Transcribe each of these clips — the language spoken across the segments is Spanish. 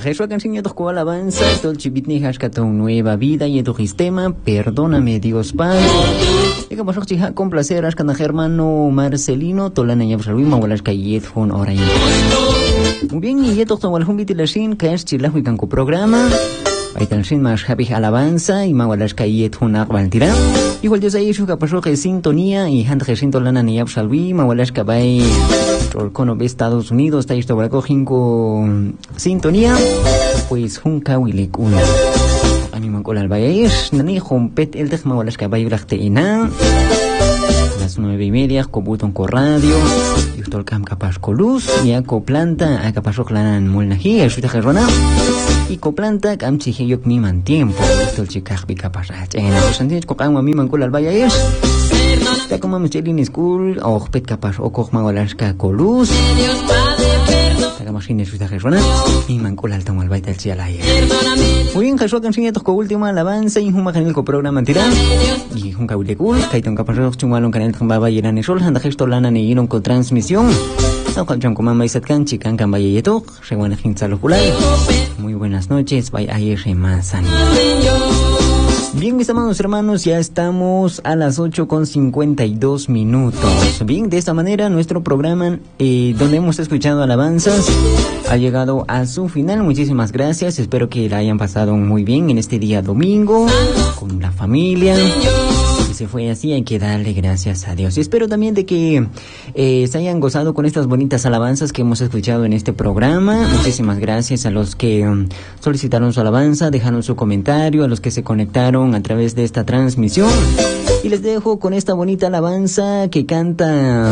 Jesús canción tocó alabanza, Dolchibitni Hashkatón, nueva vida y tu sistema, perdóname Dios Padre. Digamos que con placer, Ashkan hermano Marcelino, Tolana Yabsalwima, Walashka Yethon Orain. Muy bien, y Yethon Walhumbiti Lashin, Kash Chilahu y Canco programa. Ahí también más happy alabanza y más Walashka Yethon Akbaltira. Igual yo sé que pasó que sintonía y gente que sintolana ni Yabsalwima, Walashka Bay. Cono de Estados Unidos, está esto para coger sintonía, pues junca Wilek uno. A mí me cola el valle, nani jompet el texma o las caballos la teina. Las 9:30 cobuton con radio, y esto el cam capaz con luz, y a coplanta a capaz oclanan molnají, el suite gerona. Y coplanta cam chiheyok mi man tiempo, esto el chicaj bi capaz. En la presentación cocan a mí me cola el valle. Ta como me chelin school o pet capaz o coch magolaska colus ta como sin eso ta gesona y mancol alta mal baita el cielo ahí muy bien Jesús canción to última alabanza y un macanel co programa tira y un caule cool kaiton capaz chungalon canal baba yeran sol handa gesto lana ni iron con transmisión no con como mai satkan chikan kan baye yeto según la gente loculay muy buenas noches bye ayer más sanidad. Bien, mis amados hermanos, ya estamos a las 8:52 minutos. Bien, de esta manera nuestro programa, donde hemos escuchado alabanzas, ha llegado a su final. Muchísimas gracias. Espero que la hayan pasado muy bien en este día domingo, con la familia. Si se fue así, hay que darle gracias a Dios. Y espero también de que se hayan gozado con estas bonitas alabanzas que hemos escuchado en este programa. Muchísimas gracias a los que solicitaron su alabanza, dejaron su comentario, a los que se conectaron a través de esta transmisión. Y les dejo con esta bonita alabanza que canta...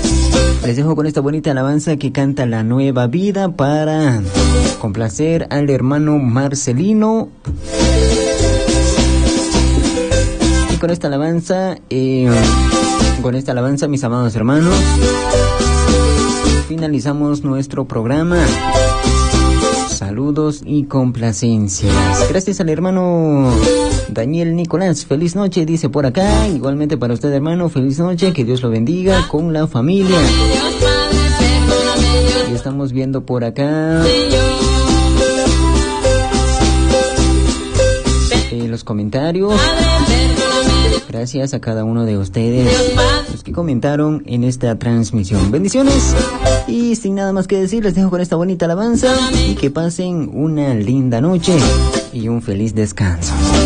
La Nueva Vida para complacer al hermano Marcelino. Con esta alabanza, mis amados hermanos, finalizamos nuestro programa. Saludos y complacencias. Gracias al hermano Daniel Nicolás. Feliz noche, dice por acá. Igualmente para usted, hermano, feliz noche. Que Dios lo bendiga con la familia. Y estamos viendo por acá los comentarios. Gracias a cada uno de ustedes, los que comentaron en esta transmisión. Bendiciones. Y sin nada más que decir, les dejo con esta bonita alabanza. Y que pasen una linda noche y un feliz descanso.